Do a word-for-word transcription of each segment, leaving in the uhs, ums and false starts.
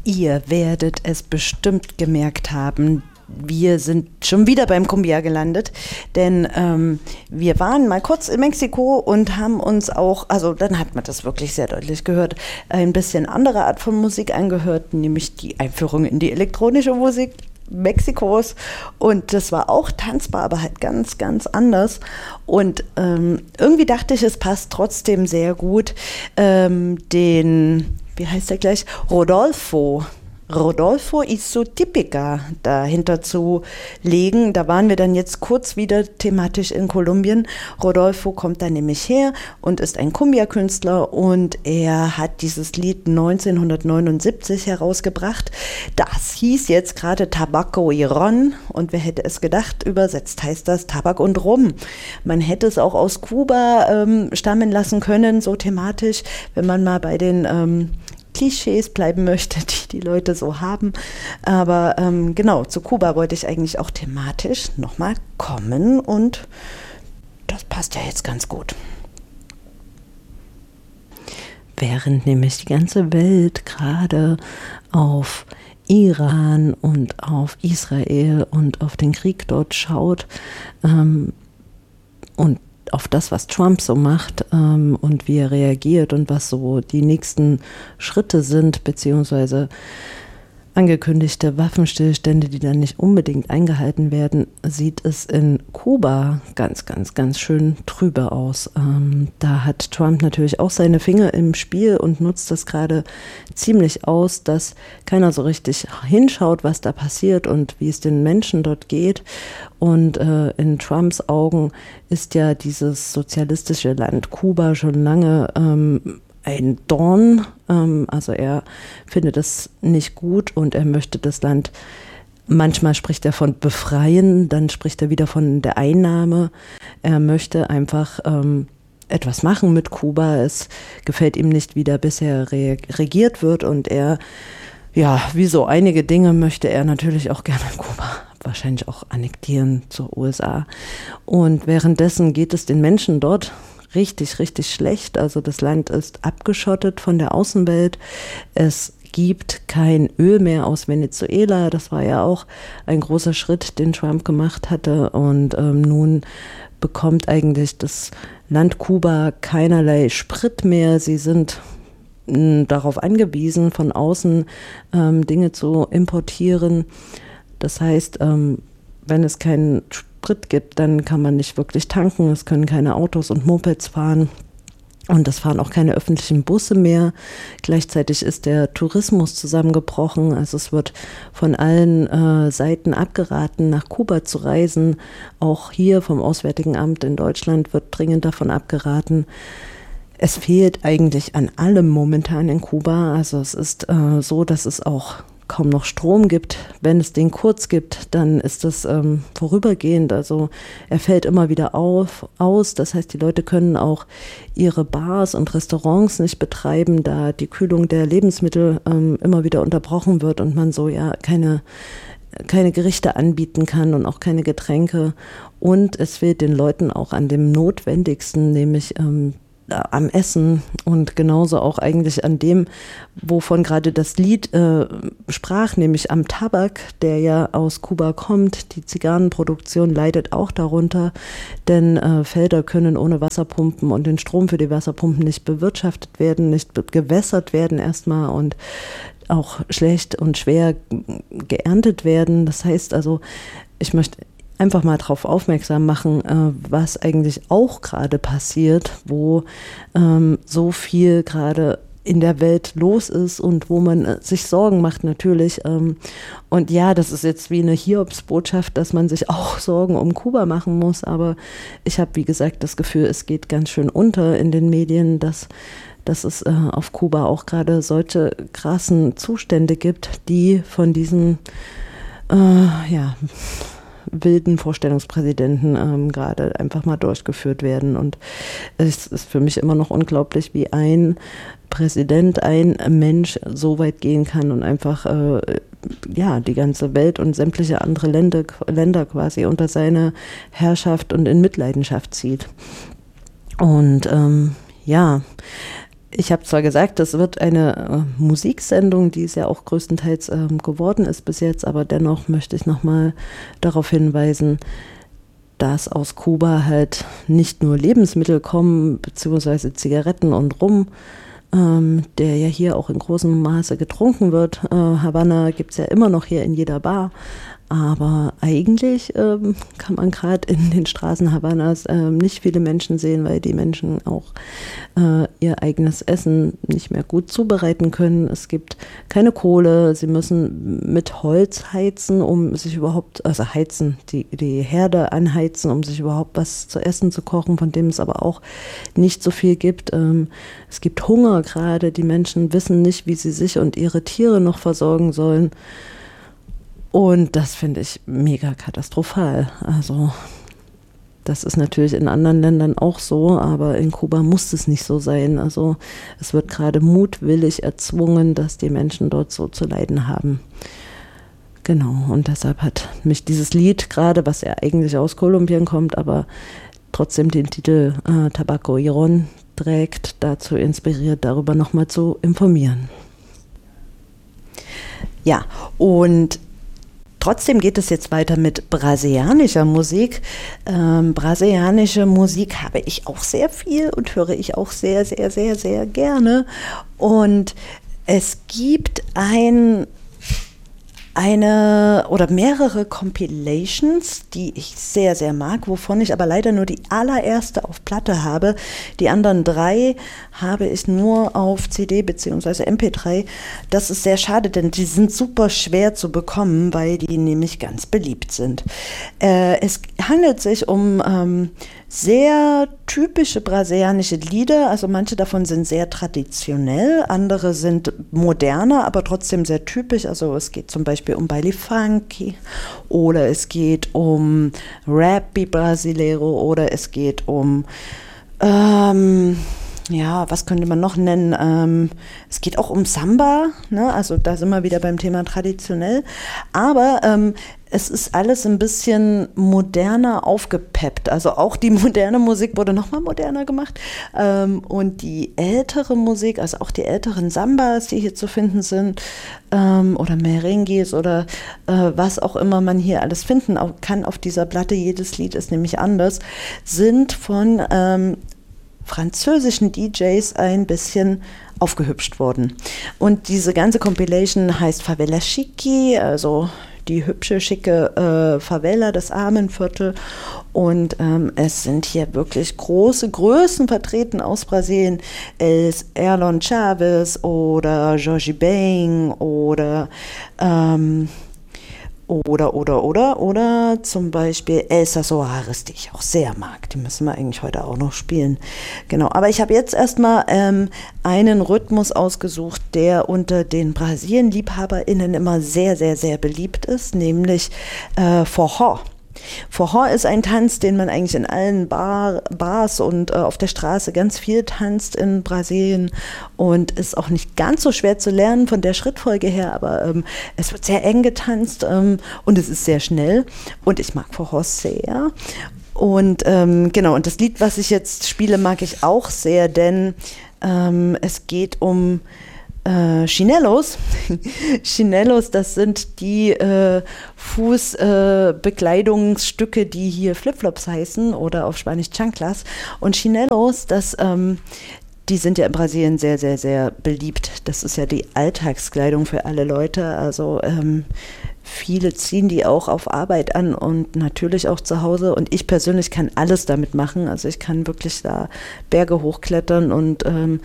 Ihr werdet es bestimmt gemerkt haben, wir sind schon wieder beim Cumbia gelandet, denn ähm, wir waren mal kurz in Mexiko und haben uns auch, also dann hat man das wirklich sehr deutlich gehört, ein bisschen andere Art von Musik angehört, nämlich die Einführung in die elektronische Musik Mexikos, und das war auch tanzbar, aber halt ganz, ganz anders, und ähm, irgendwie dachte ich, es passt trotzdem sehr gut, ähm, den, wie heißt der gleich, Rodolfo, Rodolfo y su Típica dahinter zu legen. Da waren wir dann jetzt kurz wieder thematisch in Kolumbien. Rodolfo kommt da nämlich her und ist ein Cumbia-Künstler, und er hat dieses Lied neunzehnhundertneunundsiebzig herausgebracht. Das hieß jetzt gerade Tabaco y Ron, und wer hätte es gedacht, übersetzt heißt das Tabak und Rum. Man hätte es auch aus Kuba ähm, stammen lassen können, so thematisch, wenn man mal bei den ähm, Klischees bleiben möchte, die die Leute so haben. Aber ähm, genau, zu Kuba wollte ich eigentlich auch thematisch nochmal kommen, und das passt ja jetzt ganz gut. Während nämlich die ganze Welt gerade auf Iran und auf Israel und auf den Krieg dort schaut ähm, und auf das, was Trump so macht ähm, und wie er reagiert und was so die nächsten Schritte sind, beziehungsweise angekündigte Waffenstillstände, die dann nicht unbedingt eingehalten werden, sieht es in Kuba ganz, ganz, ganz schön trübe aus. Ähm, da hat Trump natürlich auch seine Finger im Spiel und nutzt das gerade ziemlich aus, dass keiner so richtig hinschaut, was da passiert und wie es den Menschen dort geht. Und äh, in Trumps Augen ist ja dieses sozialistische Land Kuba schon lange ähm, ein Dorn, ähm, also er findet es nicht gut und er möchte das Land, manchmal spricht er von befreien, dann spricht er wieder von der Einnahme. Er möchte einfach ähm, etwas machen mit Kuba. Es gefällt ihm nicht, wie da bisher re- regiert wird, und er, ja, wie so einige Dinge möchte er natürlich auch gerne Kuba wahrscheinlich auch annektieren zur U S A. Und währenddessen geht es den Menschen dort richtig, richtig schlecht. Also das Land ist abgeschottet von der Außenwelt. Es gibt kein Öl mehr aus Venezuela. Das war ja auch ein großer Schritt, den Trump gemacht hatte. Und ähm, nun bekommt eigentlich das Land Kuba keinerlei Sprit mehr. Sie sind mh, darauf angewiesen, von außen ähm, Dinge zu importieren. Das heißt, ähm, wenn es keinen Sprit gibt, dann kann man nicht wirklich tanken, es können keine Autos und Mopeds fahren und es fahren auch keine öffentlichen Busse mehr. Gleichzeitig ist der Tourismus zusammengebrochen, also es wird von allen äh, Seiten abgeraten, nach Kuba zu reisen. Auch hier vom Auswärtigen Amt in Deutschland wird dringend davon abgeraten. Es fehlt eigentlich an allem momentan in Kuba, also es ist äh, so, dass es auch kaum noch Strom gibt. Wenn es den kurz gibt, dann ist das ähm, vorübergehend. Also er fällt immer wieder auf, aus. Das heißt, die Leute können auch ihre Bars und Restaurants nicht betreiben, da die Kühlung der Lebensmittel ähm, immer wieder unterbrochen wird und man so ja keine, keine Gerichte anbieten kann und auch keine Getränke. Und es fehlt den Leuten auch an dem Notwendigsten, nämlich ähm, am Essen und genauso auch eigentlich an dem, wovon gerade das Lied äh, sprach, nämlich am Tabak, der ja aus Kuba kommt. Die Zigarrenproduktion leidet auch darunter, denn äh, Felder können ohne Wasserpumpen und den Strom für die Wasserpumpen nicht bewirtschaftet werden, nicht gewässert werden erstmal und auch schlecht und schwer geerntet werden. Das heißt also, ich möchte einfach mal darauf aufmerksam machen, äh, was eigentlich auch gerade passiert, wo ähm, so viel gerade in der Welt los ist und wo man äh, sich Sorgen macht natürlich. Ähm, und ja, das ist jetzt wie eine Hiobsbotschaft, dass man sich auch Sorgen um Kuba machen muss, aber ich habe, wie gesagt, das Gefühl, es geht ganz schön unter in den Medien, dass dass es äh, auf Kuba auch gerade solche krassen Zustände gibt, die von diesen äh, ja wilden Vorstellungspräsidenten ähm, gerade einfach mal durchgeführt werden. Und es ist für mich immer noch unglaublich, wie ein Präsident, ein Mensch so weit gehen kann und einfach äh, ja die ganze Welt und sämtliche andere Länder, Länder quasi unter seine Herrschaft und in Mitleidenschaft zieht. Und ähm, ja, Ich habe zwar gesagt, das wird eine äh, Musiksendung, die es ja auch größtenteils ähm, geworden ist bis jetzt, aber dennoch möchte ich nochmal darauf hinweisen, dass aus Kuba halt nicht nur Lebensmittel kommen, beziehungsweise Zigaretten und Rum, ähm, der ja hier auch in großem Maße getrunken wird. Äh, Havanna gibt es ja immer noch hier in jeder Bar. Aber eigentlich ähm, kann man gerade in den Straßen Havannas ähm, nicht viele Menschen sehen, weil die Menschen auch äh, ihr eigenes Essen nicht mehr gut zubereiten können. Es gibt keine Kohle, sie müssen mit Holz heizen, um sich überhaupt, also heizen, die, die Herde anheizen, um sich überhaupt was zu essen zu kochen, von dem es aber auch nicht so viel gibt. Ähm, es gibt Hunger gerade, die Menschen wissen nicht, wie sie sich und ihre Tiere noch versorgen sollen. Und das finde ich mega katastrophal. Also das ist natürlich in anderen Ländern auch so, aber in Kuba muss es nicht so sein. Also es wird gerade mutwillig erzwungen, dass die Menschen dort so zu leiden haben. Genau, und deshalb hat mich dieses Lied gerade, was ja eigentlich aus Kolumbien kommt, aber trotzdem den Titel äh, Tabaco y Ron trägt, dazu inspiriert, darüber nochmal zu informieren. Ja, und trotzdem geht es jetzt weiter mit brasilianischer Musik. Ähm, brasilianische Musik habe ich auch sehr viel und höre ich auch sehr, sehr, sehr, sehr gerne. Und es gibt ein, eine oder mehrere Compilations, die ich sehr, sehr mag, wovon ich aber leider nur die allererste auf Platte habe. Die anderen drei habe ich nur auf C D bzw. M P drei. Das ist sehr schade, denn die sind super schwer zu bekommen, weil die nämlich ganz beliebt sind. Äh, es handelt sich um ähm, sehr typische brasilianische Lieder, also manche davon sind sehr traditionell, andere sind moderner, aber trotzdem sehr typisch. Also es geht zum Beispiel um Baile Funk oder es geht um Rap Brasileiro oder es geht um ähm, ja, was könnte man noch nennen? Ähm, es geht auch um Samba, ne? Also da sind wir wieder beim Thema traditionell. Aber ähm, es ist alles ein bisschen moderner aufgepeppt. Also auch die moderne Musik wurde nochmal moderner gemacht. Ähm, und die ältere Musik, also auch die älteren Sambas, die hier zu finden sind, ähm, oder Merengues oder äh, was auch immer man hier alles finden kann auf dieser Platte, jedes Lied ist nämlich anders, sind von ähm, französischen D Js ein bisschen aufgehübscht worden. Und diese ganze Compilation heißt Favela Chiqui, also die hübsche, schicke äh, Favela, das Armenviertel. Und ähm, es sind hier wirklich große Größen vertreten aus Brasilien. Es Erlon Chaves oder Jorge Ben oder ähm, Oder, oder, oder, oder zum Beispiel Elsa Soares, die ich auch sehr mag. Die müssen wir eigentlich heute auch noch spielen. Genau, aber ich habe jetzt erstmal ähm, einen Rhythmus ausgesucht, der unter den Brasilien-LiebhaberInnen immer sehr, sehr, sehr beliebt ist, nämlich äh, Forró. Forró ist ein Tanz, den man eigentlich in allen Bar, Bars und äh, auf der Straße ganz viel tanzt in Brasilien und ist auch nicht ganz so schwer zu lernen von der Schrittfolge her, aber ähm, es wird sehr eng getanzt ähm, und es ist sehr schnell und ich mag Forró sehr. Und ähm, genau, und das Lied, was ich jetzt spiele, mag ich auch sehr, denn ähm, es geht um Äh, Chinelos. Chinelos, das sind die äh, Fußbekleidungsstücke, äh, die hier Flipflops heißen oder auf Spanisch Chanclas. Und Chinelos, das, ähm, die sind ja in Brasilien sehr, sehr, sehr beliebt. Das ist ja die Alltagskleidung für alle Leute. Also ähm, viele ziehen die auch auf Arbeit an und natürlich auch zu Hause. Und ich persönlich kann alles damit machen. Also ich kann wirklich da Berge hochklettern und ähm,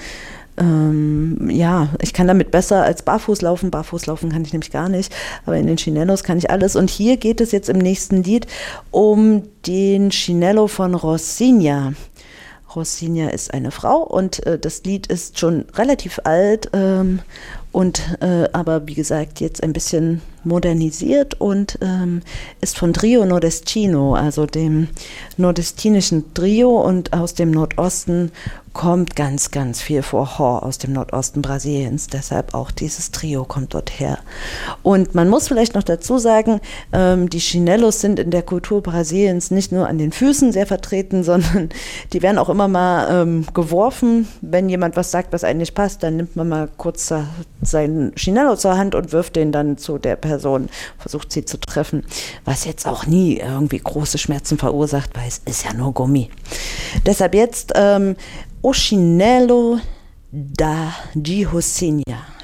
Ähm, ja, ich kann damit besser als barfuß laufen. Barfuß laufen kann ich nämlich gar nicht, aber in den Chinelos kann ich alles. Und hier geht es jetzt im nächsten Lied um den Chinelo von Rosinha. Rosinha ist eine Frau und äh, das Lied ist schon relativ alt ähm, und äh, aber wie gesagt jetzt ein bisschen modernisiert und ähm, ist von Trio Nordestino, also dem nordestinischen Trio, und aus dem Nordosten kommt ganz, ganz viel Forró aus dem Nordosten Brasiliens. Deshalb auch dieses Trio kommt dort her. Und man muss vielleicht noch dazu sagen, ähm, die Chinelos sind in der Kultur Brasiliens nicht nur an den Füßen sehr vertreten, sondern die werden auch immer mal ähm, geworfen. Wenn jemand was sagt, was eigentlich passt, dann nimmt man mal kurz seinen Chinelo zur Hand und wirft den dann zu der Person, versucht sie zu treffen, was jetzt auch nie irgendwie große Schmerzen verursacht, weil es ist ja nur Gummi. Deshalb jetzt ähm, O Chinelo da de Rocinha.